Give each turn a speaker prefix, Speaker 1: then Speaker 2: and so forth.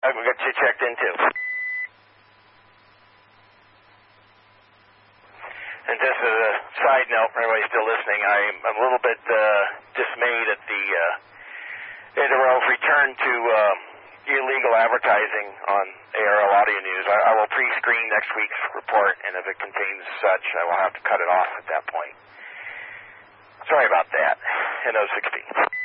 Speaker 1: We got you checked into. And just as a side note, for anybody still listening, I'm a little bit dismayed at the ARL's return to illegal advertising on ARL Audio News. I will pre-screen next week's report, and if it contains such, I will have to cut it off at that point. Sorry about that. NO16.